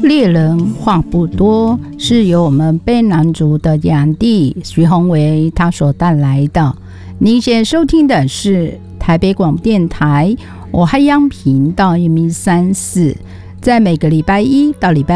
猎人话不多是由我们卑南族的养弟徐宏维他所带来的。您现在收听的是台北广播电台我海洋频道134，在每个礼拜一到礼拜